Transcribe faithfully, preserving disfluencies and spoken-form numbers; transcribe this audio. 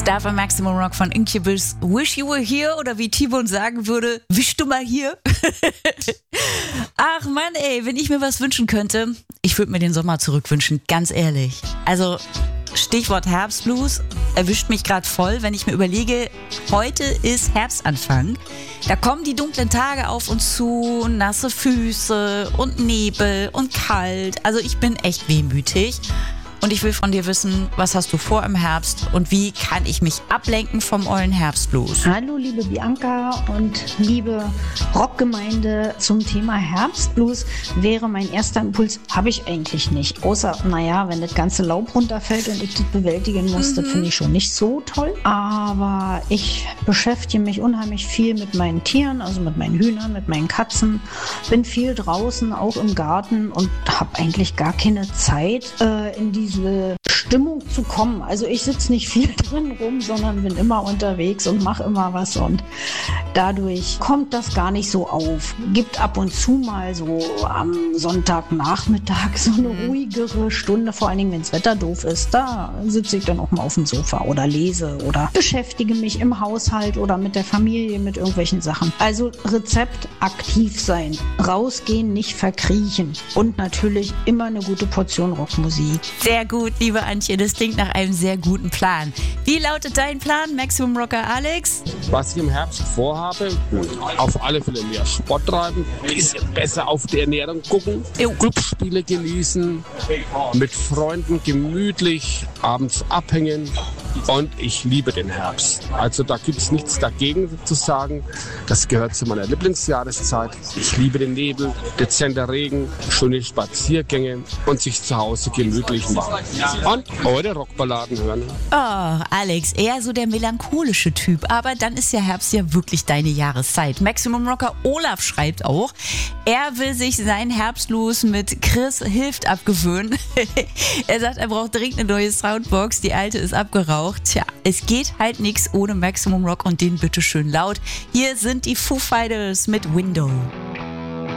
Star von Maximum Rock von Incubus. Wish you were here, oder wie T-Bone sagen würde, wisch du mal hier. Ach Mann, ey, wenn ich mir was wünschen könnte, ich würde mir den Sommer zurückwünschen, ganz ehrlich. Also Stichwort Herbstblues erwischt mich gerade voll, wenn ich mir überlege, heute ist Herbstanfang. Da kommen die dunklen Tage auf uns zu, nasse Füße und Nebel und kalt. Also ich bin echt wehmütig. Und ich will von dir wissen, was hast du vor im Herbst und wie kann ich mich ablenken vom ollen Herbstblues? Hallo liebe Bianca und liebe Rockgemeinde, zum Thema Herbstblues wäre mein erster Impuls, habe ich eigentlich nicht. Außer, naja, wenn das ganze Laub runterfällt und ich das bewältigen muss, mhm. das finde ich schon nicht so toll. Aber ich beschäftige mich unheimlich viel mit meinen Tieren, also mit meinen Hühnern, mit meinen Katzen. Bin viel draußen, auch im Garten und habe eigentlich gar keine Zeit äh, in diese Stimmung zu kommen. Also ich sitze nicht viel drin rum, sondern bin immer unterwegs und mache immer was und dadurch kommt das gar nicht so auf. Gibt ab und zu mal so am Sonntagnachmittag so eine ruhigere Stunde, vor allen Dingen, wenn das Wetter doof ist. Da sitze ich dann auch mal auf dem Sofa oder lese oder beschäftige mich im Haushalt oder mit der Familie mit irgendwelchen Sachen. Also Rezept: aktiv sein, rausgehen, nicht verkriechen und natürlich immer eine gute Portion Rockmusik. Sehr gut, liebe Antje, das klingt nach einem sehr guten Plan. Wie lautet dein Plan, Maximum Rocker Alex? Was ich im Herbst vorhabe, auf alle Fälle mehr Sport treiben, ein bisschen besser auf die Ernährung gucken, Clubspiele genießen, mit Freunden gemütlich abends abhängen und ich liebe den Herbst. Also da gibt es nichts dagegen zu sagen. Das gehört zu meiner Lieblingsjahreszeit. Ich liebe den Nebel, dezenter Regen, schöne Spaziergänge und sich zu Hause gemütlich machen. Und eure Rockballaden hören. Oh, Alex, eher so der melancholische Typ. Aber dann ist ja Herbst ja wirklich deine Jahreszeit. Maximum Rocker Olaf schreibt auch, er will sich seinen Herbstblues mit Chris hilft abgewöhnen. Er sagt, er braucht dringend eine neue Soundbox. Die alte ist abgeraucht. Tja, es geht halt nichts ohne Maximum Rock und den bitteschön laut. Hier sind die Foo Fighters mit Window.